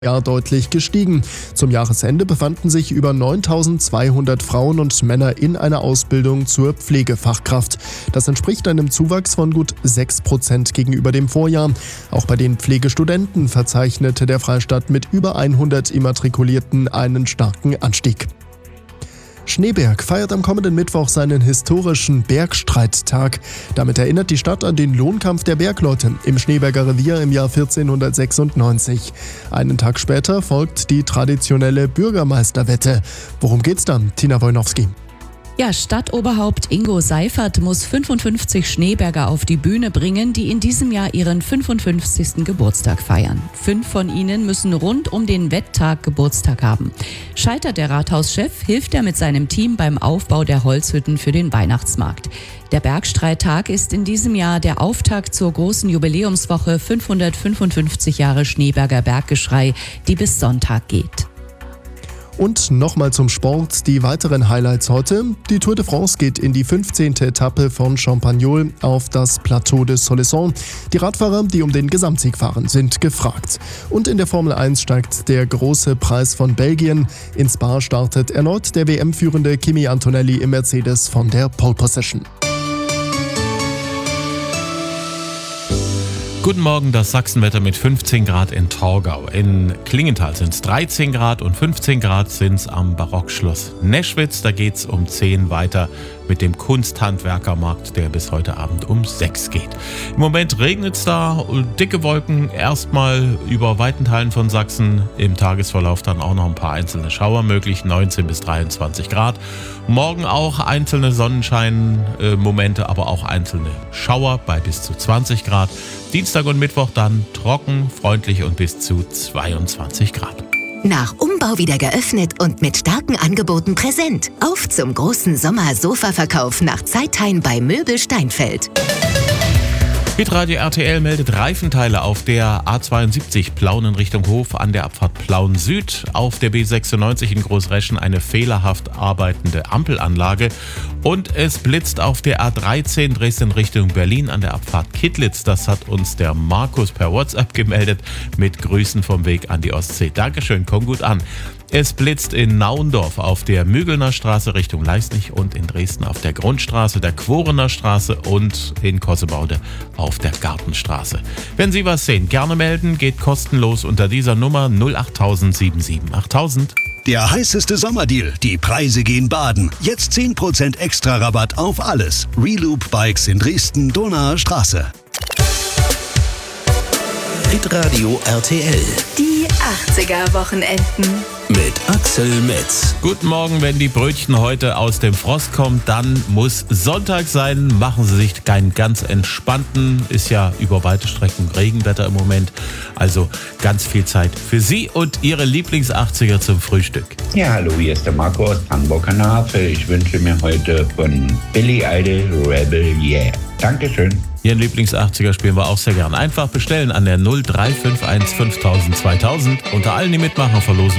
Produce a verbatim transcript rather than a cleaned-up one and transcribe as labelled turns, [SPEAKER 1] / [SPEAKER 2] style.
[SPEAKER 1] Jahr deutlich gestiegen. Zum Jahresende befanden sich über neuntausendzweihundert Frauen und Männer in einer Ausbildung zur Pflegefachkraft. Das entspricht einem Zuwachs von gut sechs Prozent gegenüber dem Vorjahr. Auch bei den Pflegestudenten verzeichnete der Freistaat mit über hundert Immatrikulierten einen starken Anstieg. Schneeberg feiert am kommenden Mittwoch seinen historischen Bergstreittag. Damit erinnert die Stadt an den Lohnkampf der Bergleute im Schneeberger Revier im Jahr vierzehnhundertsechsundneunzig. Einen Tag später folgt die traditionelle Bürgermeisterwette. Worum geht's dann? Tina Wojnowski.
[SPEAKER 2] Ja, Stadtoberhaupt Ingo Seifert muss fünfundfünfzig Schneeberger auf die Bühne bringen, die in diesem Jahr ihren fünfundfünfzigsten Geburtstag feiern. Fünf von ihnen müssen rund um den Wetttag Geburtstag haben. Scheitert der Rathauschef, hilft er mit seinem Team beim Aufbau der Holzhütten für den Weihnachtsmarkt. Der Bergstreittag ist in diesem Jahr der Auftakt zur großen Jubiläumswoche fünfhundertfünfundfünfzig Jahre Schneeberger Berggeschrei, die bis Sonntag geht.
[SPEAKER 1] Und nochmal zum Sport, die weiteren Highlights heute. Die Tour de France geht in die fünfzehnte Etappe von Champagnol auf das Plateau de Soleçon. Die Radfahrer, die um den Gesamtsieg fahren, sind gefragt. Und in der Formel eins steigt der große Preis von Belgien. In Spa startet erneut der W M-führende Kimi Antonelli im Mercedes von der Pole Position.
[SPEAKER 3] Guten Morgen, das Sachsenwetter mit fünfzehn Grad in Torgau. In Klingenthal sind es dreizehn Grad und fünfzehn Grad sind es am Barockschloss Neschwitz. Da geht es um zehn weiter mit dem Kunsthandwerkermarkt, der bis heute Abend um sechs geht. Im Moment regnet es da, dicke Wolken erstmal über weiten Teilen von Sachsen. Im Tagesverlauf dann auch noch ein paar einzelne Schauer möglich, neunzehn bis dreiundzwanzig Grad. Morgen auch einzelne Sonnenschein-Momente, aber auch einzelne Schauer bei bis zu zwanzig Grad. Dienstag und Mittwoch dann trocken, freundlich und bis zu zweiundzwanzig Grad.
[SPEAKER 4] Nach Umbau wieder geöffnet und mit starken Angeboten präsent. Auf zum großen Sommer-Sofa-Verkauf nach Zeithain bei Möbel Steinfeld.
[SPEAKER 3] Hitradio R T L meldet Reifenteile auf der A zweiundsiebzig Plauen Richtung Hof an der Abfahrt Plauen Süd. Auf der B sechsundneunzig in Großreschen eine fehlerhaft arbeitende Ampelanlage. Und es blitzt auf der A dreizehn Dresden Richtung Berlin an der Abfahrt Kittlitz. Das hat uns der Markus per WhatsApp gemeldet mit Grüßen vom Weg an die Ostsee. Dankeschön, komm gut an. Es blitzt in Naundorf auf der Mügelner Straße Richtung Leisnig und in Dresden auf der Grundstraße, der Quorener Straße und in Kossebaude auf der Gartenstraße. Wenn Sie was sehen, gerne melden, geht kostenlos unter dieser Nummer null acht null sieben sieben achttausend.
[SPEAKER 5] Der heißeste Sommerdeal, die Preise gehen baden. Jetzt zehn Prozent extra Rabatt auf alles. Reloop Bikes in Dresden, Donauer Straße.
[SPEAKER 6] Hitradio R T L.
[SPEAKER 7] Die achtziger-Wochenenden.
[SPEAKER 6] Mit Axel Metz.
[SPEAKER 3] Guten Morgen, wenn die Brötchen heute aus dem Frost kommen, dann muss Sonntag sein. Machen Sie sich keinen ganz entspannten, ist ja über weite Strecken Regenwetter im Moment. Also ganz viel Zeit für Sie und Ihre Lieblings-achtziger zum Frühstück.
[SPEAKER 8] Ja, hallo, hier ist der Marco aus Hamburg-Hanave. Ich wünsche mir heute von Billy Idol Rebel Yeah. Dankeschön.
[SPEAKER 3] Ihren Lieblings-achtziger spielen wir auch sehr gern. Einfach bestellen an der null drei fünf eins fünftausend zweitausend. Unter allen, die mitmachen, verlosen